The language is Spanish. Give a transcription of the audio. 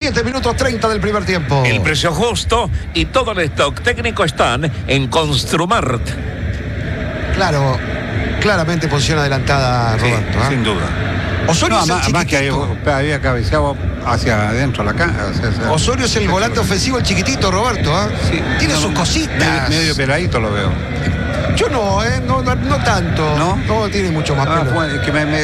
7 minutos 30 del primer tiempo. El precio justo y todo el stock técnico están en Construmart. Claro, claramente posición adelantada, Sí, Roberto. sin duda. Osorio No, es el además que chiquitito. había cabeceado hacia adentro la cancha. Osorio es el volante ofensivo, el chiquitito, Roberto. Sí, Tiene no, sus cositas. Medio peladito lo veo. Yo no, no tanto. ¿No? No, tiene mucho más pelo. Es que me